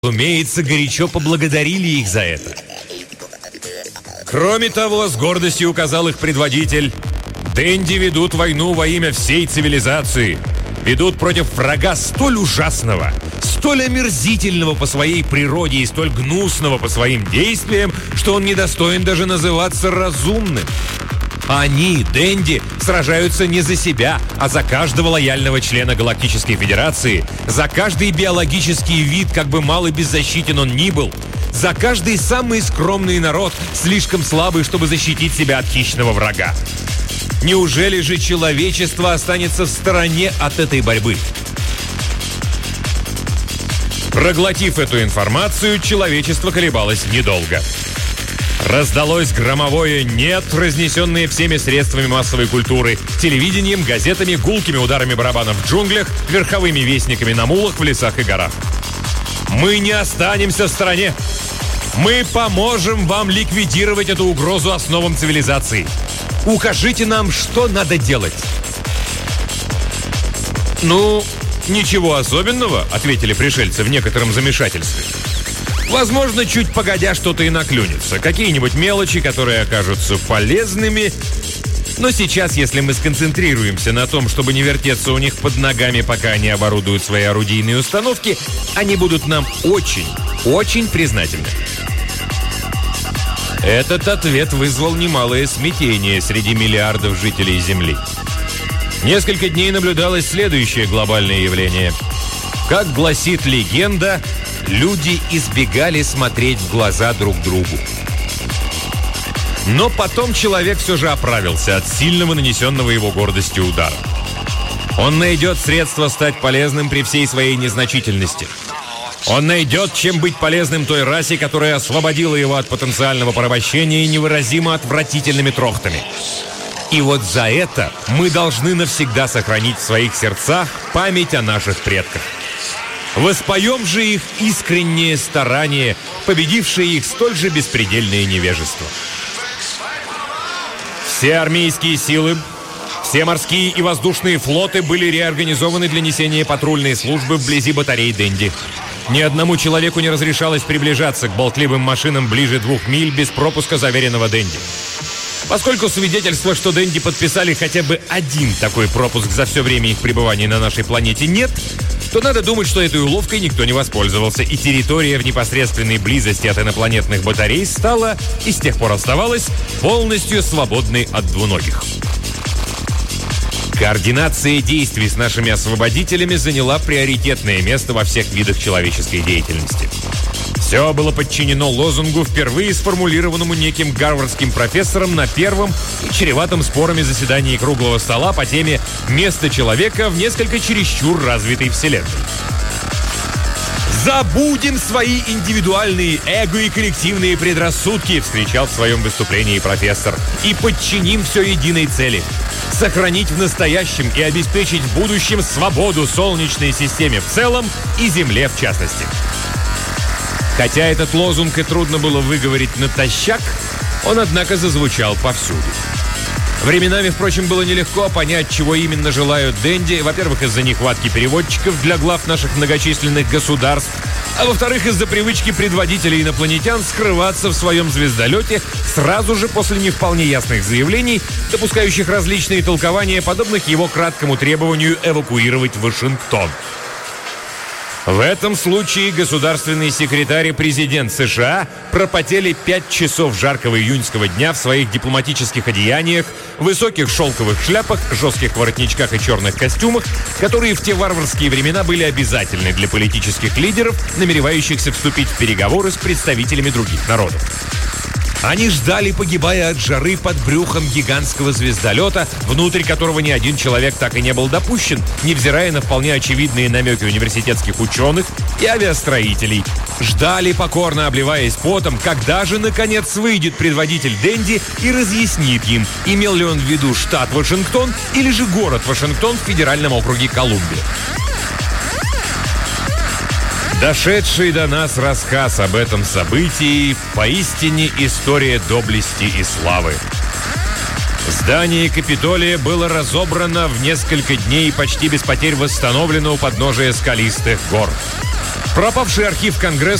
разумеется, горячо поблагодарили их за это. Кроме того, с гордостью указал их предводитель, Денди ведут войну во имя всей цивилизации. Ведут против врага столь ужасного, столь омерзительного по своей природе и столь гнусного по своим действиям, что он недостоин даже называться разумным. Они, Денди, сражаются не за себя, а за каждого лояльного члена Галактической Федерации, за каждый биологический вид, как бы мал и беззащитен он ни был, за каждый самый скромный народ, слишком слабый, чтобы защитить себя от хищного врага. Неужели же человечество останется в стороне от этой борьбы? Проглотив эту информацию, человечество колебалось недолго. Раздалось громовое «нет», разнесенное всеми средствами массовой культуры, телевидением, газетами, гулкими ударами барабанов в джунглях, верховыми вестниками на мулах в лесах и горах. Мы не останемся в стороне. Мы поможем вам ликвидировать эту угрозу основам цивилизации. Укажите нам, что надо делать. «Ну, ничего особенного», — ответили пришельцы в некотором замешательстве. «Возможно, чуть погодя что-то и наклюнется. Какие-нибудь мелочи, которые окажутся полезными. Но сейчас, если мы сконцентрируемся на том, чтобы не вертеться у них под ногами, пока они оборудуют свои орудийные установки, они будут нам очень, очень признательны». Этот ответ вызвал немалое смятение среди миллиардов жителей Земли. Несколько дней наблюдалось следующее глобальное явление. Как гласит легенда, люди избегали смотреть в глаза друг другу. Но потом человек все же оправился от сильного нанесенного его гордостью удара. Он найдет средства стать полезным при всей своей незначительности. Он найдет, чем быть полезным той расе, которая освободила его от потенциального порабощения невыразимо отвратительными трохтами. И вот за это мы должны навсегда сохранить в своих сердцах память о наших предках. Воспоем же их искреннее старание, победившее их столь же беспредельное невежество. Все армейские силы, все морские и воздушные флоты были реорганизованы для несения патрульной службы вблизи батарей Денди. Ни одному человеку не разрешалось приближаться к болтливым машинам ближе 2 миль без пропуска заверенного Денди. Поскольку свидетельства, что Денди подписали хотя бы один такой пропуск за все время их пребывания на нашей планете, нет, то надо думать, что этой уловкой никто не воспользовался, и территория в непосредственной близости от инопланетных батарей стала, и с тех пор оставалась, полностью свободной от двуногих. Координация действий с нашими освободителями заняла приоритетное место во всех видах человеческой деятельности. Все было подчинено лозунгу, впервые сформулированному неким гарвардским профессором на первом и чреватом спорами заседании круглого стола по теме «Место человека в несколько чересчур развитой вселенной». «Забудем свои индивидуальные эго и коллективные предрассудки», встречал в своем выступлении профессор, «и подчиним все единой цели – сохранить в настоящем и обеспечить в будущем свободу Солнечной системе в целом и Земле в частности». Хотя этот лозунг и трудно было выговорить натощак, он, однако, зазвучал повсюду. Временами, впрочем, было нелегко понять, чего именно желают Денди, во-первых, из-за нехватки переводчиков для глав наших многочисленных государств, а во-вторых, из-за привычки предводителей инопланетян скрываться в своем звездолете сразу же после не вполне ясных заявлений, допускающих различные толкования, подобных его краткому требованию эвакуировать Вашингтон. В этом случае государственный секретарь и президент США пропотели 5 часов жаркого июньского дня в своих дипломатических одеяниях, высоких шелковых шляпах, жестких воротничках и черных костюмах, которые в те варварские времена были обязательны для политических лидеров, намеревающихся вступить в переговоры с представителями других народов. Они ждали, погибая от жары под брюхом гигантского звездолета, внутрь которого ни один человек так и не был допущен, невзирая на вполне очевидные намеки университетских ученых и авиастроителей. Ждали, покорно обливаясь потом, когда же, наконец, выйдет предводитель Денди и разъяснит им, имел ли он в виду штат Вашингтон или же город Вашингтон в федеральном округе Колумбия. Дошедший до нас рассказ об этом событии поистине история доблести и славы. Здание Капитолия было разобрано в несколько дней и почти без потерь восстановлено у подножия скалистых гор. Пропавший архив Конгресса